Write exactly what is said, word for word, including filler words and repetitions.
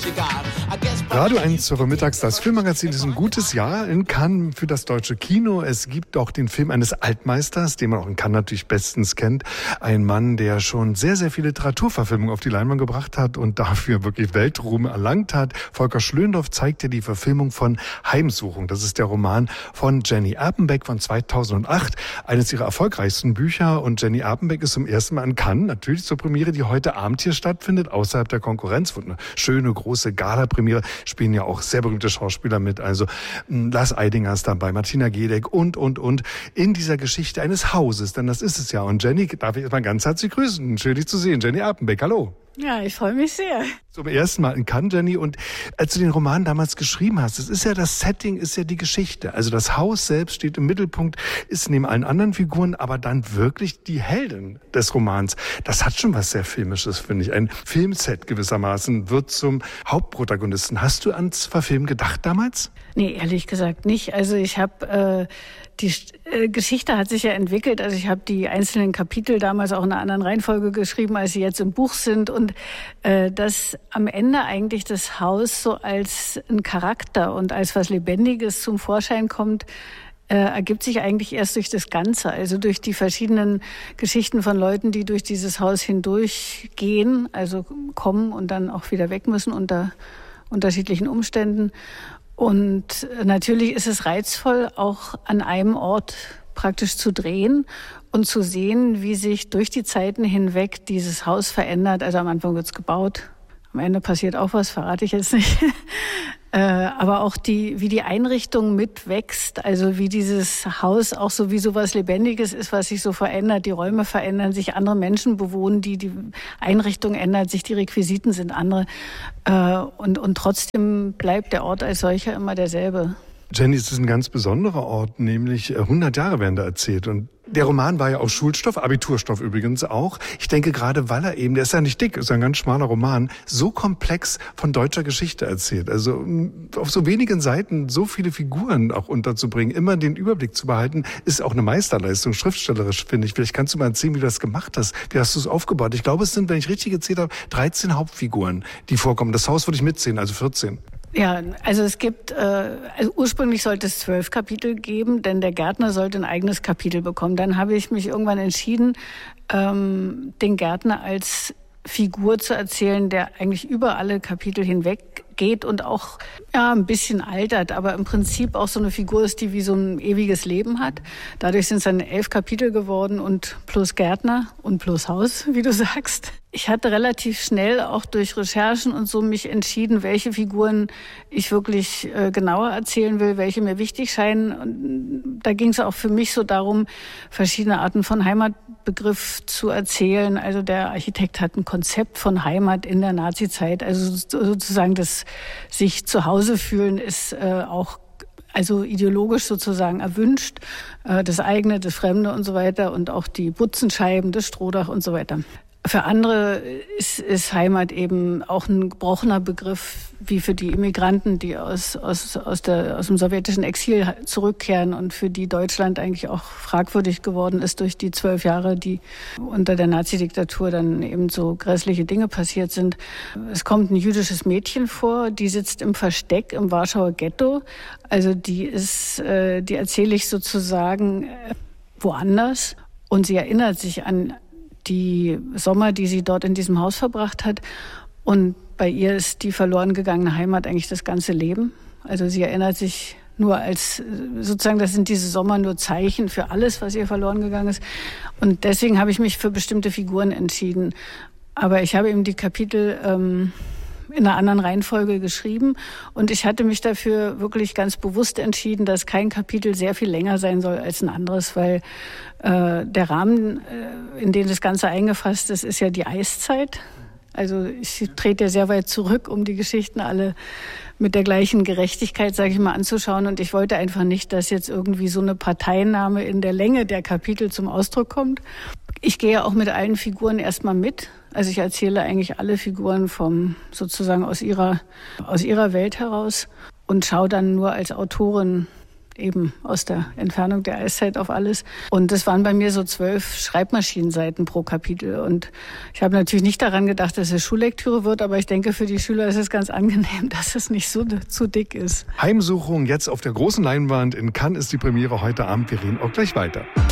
Radio eins zur Mittags, das Filmmagazin ist ein gutes Jahr in Cannes für das deutsche Kino. Es gibt auch den Film eines Altmeisters, den man auch in Cannes natürlich bestens kennt. Ein Mann, der schon sehr, sehr viele Literaturverfilmungen auf die Leinwand gebracht hat und dafür wirklich Weltruhm erlangt hat. Volker Schlöndorff zeigt ja die Verfilmung von Heimsuchung. Das ist der Roman von Jenny Erpenbeck von zweitausendacht. Eines ihrer erfolgreichsten Bücher. Und Jenny Erpenbeck ist zum ersten Mal in Cannes, natürlich zur Premiere, die heute Abend hier stattfindet, außerhalb der Konkurrenz. Wird eine schöne, große Gala-Premiere. Spielen ja auch sehr berühmte Schauspieler mit, also Lars Eidinger ist dabei, Martina Gedeck und, und, und, in dieser Geschichte eines Hauses, denn das ist es ja. Und Jenny, darf ich erstmal ganz herzlich grüßen. Schön, dich zu sehen. Jenny Erpenbeck, hallo. Ja, ich freue mich sehr. Zum ersten Mal in Cannes, Jenny. Und als du den Roman damals geschrieben hast, das ist ja das Setting, ist ja die Geschichte. Also das Haus selbst steht im Mittelpunkt, ist neben allen anderen Figuren, aber dann wirklich die Heldin des Romans. Das hat schon was sehr Filmisches, finde ich. Ein Filmset gewissermaßen wird zum Hauptprotagonisten. Hast du ans Verfilmen gedacht damals? Nee, ehrlich gesagt nicht. Also ich habe, äh, die äh, Geschichte hat sich ja entwickelt. Also ich habe die einzelnen Kapitel damals auch in einer anderen Reihenfolge geschrieben, als sie jetzt im Buch sind. Und äh, dass am Ende eigentlich das Haus so als ein Charakter und als was Lebendiges zum Vorschein kommt, äh, ergibt sich eigentlich erst durch das Ganze. Also durch die verschiedenen Geschichten von Leuten, die durch dieses Haus hindurchgehen, also kommen und dann auch wieder weg müssen unter unterschiedlichen Umständen. Und natürlich ist es reizvoll, auch an einem Ort praktisch zu drehen und zu sehen, wie sich durch die Zeiten hinweg dieses Haus verändert. Also am Anfang wird es gebaut, am Ende passiert auch was, verrate ich jetzt nicht. äh, aber auch die, wie die Einrichtung mitwächst, also wie dieses Haus auch so wie sowas Lebendiges ist, was sich so verändert. Die Räume verändern sich, andere Menschen bewohnen die, die Einrichtung ändert sich, die Requisiten sind andere. Äh, und, und trotzdem bleibt der Ort als solcher immer derselbe. Jenny, es ist ein ganz besonderer Ort, nämlich hundert Jahre werden da erzählt. Und der Roman war ja auch Schulstoff, Abiturstoff übrigens auch. Ich denke gerade, weil er eben, der ist ja nicht dick, ist ein ganz schmaler Roman, so komplex von deutscher Geschichte erzählt. Also auf so wenigen Seiten so viele Figuren auch unterzubringen, immer den Überblick zu behalten, ist auch eine Meisterleistung, schriftstellerisch, finde ich. Vielleicht kannst du mal erzählen, wie du das gemacht hast. Wie hast du es aufgebaut? Ich glaube, es sind, wenn ich richtig gezählt habe, dreizehn Hauptfiguren, die vorkommen. Das Haus würde ich mitzählen, also vierzehn. Ja, also es gibt, äh, also ursprünglich sollte es zwölf Kapitel geben, denn der Gärtner sollte ein eigenes Kapitel bekommen. Dann habe ich mich irgendwann entschieden, ähm, den Gärtner als Figur zu erzählen, der eigentlich über alle Kapitel hinweg geht und auch ja ein bisschen altert, aber im Prinzip auch so eine Figur ist, die wie so ein ewiges Leben hat. Dadurch sind es dann elf Kapitel geworden und plus Gärtner und plus Haus, wie du sagst. Ich hatte relativ schnell auch durch Recherchen und so mich entschieden, welche Figuren ich wirklich äh, genauer erzählen will, welche mir wichtig scheinen. Und da ging es auch für mich so darum, verschiedene Arten von Heimatbegriff zu erzählen. Also der Architekt hat ein Konzept von Heimat in der Nazizeit. Also sozusagen das sich zu Hause fühlen ist äh, auch also ideologisch sozusagen erwünscht. Äh, das eigene, das Fremde und so weiter und auch die Butzenscheiben, das Strohdach und so weiter. Für andere ist, ist Heimat eben auch ein gebrochener Begriff, wie für die Immigranten, die aus, aus, aus, der, aus dem sowjetischen Exil zurückkehren und für die Deutschland eigentlich auch fragwürdig geworden ist durch die zwölf Jahre, die unter der Nazi-Diktatur dann eben so grässliche Dinge passiert sind. Es kommt ein jüdisches Mädchen vor, die sitzt im Versteck im Warschauer Ghetto. Also die ist, äh, die erzähle ich sozusagen äh, woanders und sie erinnert sich an die Sommer, die sie dort in diesem Haus verbracht hat. Und bei ihr ist die verloren gegangene Heimat eigentlich das ganze Leben. Also sie erinnert sich nur als, sozusagen, das sind diese Sommer nur Zeichen für alles, was ihr verloren gegangen ist. Und deswegen habe ich mich für bestimmte Figuren entschieden. Aber ich habe eben die Kapitel ähm, in einer anderen Reihenfolge geschrieben. Und ich hatte mich dafür wirklich ganz bewusst entschieden, dass kein Kapitel sehr viel länger sein soll als ein anderes, weil äh, der Rahmen, äh, in den das Ganze eingefasst ist, ist ja die Eiszeit. Also ich trete ja sehr weit zurück, um die Geschichten alle mit der gleichen Gerechtigkeit, sage ich mal, anzuschauen. Und ich wollte einfach nicht, dass jetzt irgendwie so eine Parteinahme in der Länge der Kapitel zum Ausdruck kommt. Ich gehe auch mit allen Figuren erstmal mit. Also ich erzähle eigentlich alle Figuren vom sozusagen aus ihrer aus ihrer Welt heraus und schaue dann nur als Autorin eben aus der Entfernung der Eiszeit auf alles. Und das waren bei mir so zwölf Schreibmaschinenseiten pro Kapitel. Und ich habe natürlich nicht daran gedacht, dass es Schullektüre wird, aber ich denke, für die Schüler ist es ganz angenehm, dass es nicht so zu dick ist. Heimsuchung jetzt auf der großen Leinwand in Cannes ist die Premiere heute Abend. Wir reden auch gleich weiter.